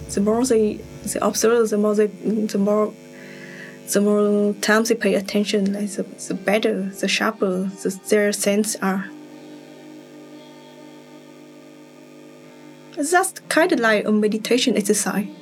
the more they observe, the more times they pay attention, like the better, the sharper their sense are. That's kind of like a meditation exercise.